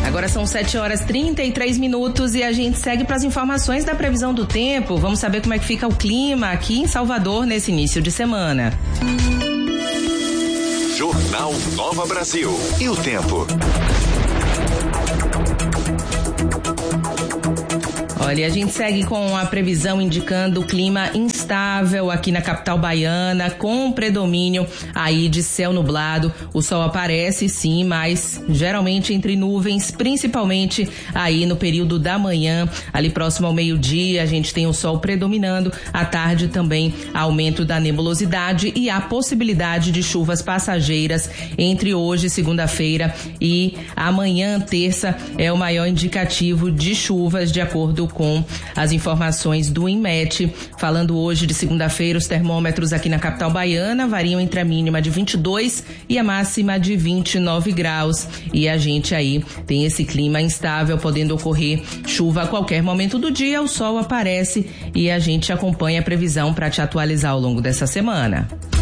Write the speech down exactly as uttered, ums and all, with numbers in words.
Agora são sete horas e trinta e três minutos e a gente segue para as informações da previsão do tempo. Vamos saber como é que fica o clima aqui em Salvador nesse início de semana. Jornal Nova Brasil. E o tempo? Olha, a gente segue com a previsão indicando o clima instável aqui na capital baiana, com predomínio aí de céu nublado. O sol aparece sim, mas geralmente entre nuvens, principalmente aí no período da manhã, ali próximo ao meio-dia, a gente tem o sol predominando. À tarde também aumento da nebulosidade e a possibilidade de chuvas passageiras entre hoje, segunda-feira, e amanhã, terça, é o maior indicativo de chuvas, de acordo com com as informações do INMET. Falando hoje de segunda-feira, os termômetros aqui na capital baiana variam entre a mínima de vinte e dois e a máxima de vinte e nove graus. E a gente aí tem esse clima instável, podendo ocorrer chuva a qualquer momento do dia. O sol aparece e a gente acompanha a previsão para te atualizar ao longo dessa semana.